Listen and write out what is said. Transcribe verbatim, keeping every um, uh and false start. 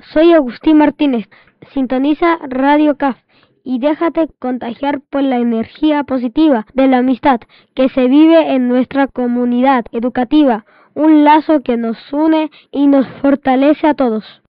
soy Agustín Martínez. Sintoniza Radio C A F y déjate contagiar por la energía positiva de la amistad que se vive en nuestra comunidad educativa, un lazo que nos une y nos fortalece a todos.